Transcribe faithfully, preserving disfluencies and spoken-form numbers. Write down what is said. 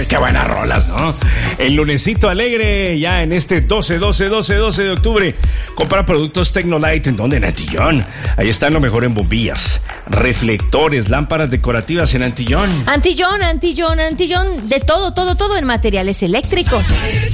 qué buenas rolas, ¿no? El lunesito alegre, ya en este doce, doce, doce, doce de octubre. Compra productos Tecnolite, ¿en dónde? En Antillón. Ahí están lo mejor en bombillas, reflectores, lámparas decorativas en Antillón. Antillón, Antillón, Antillón, de todo, todo, todo en materiales eléctricos.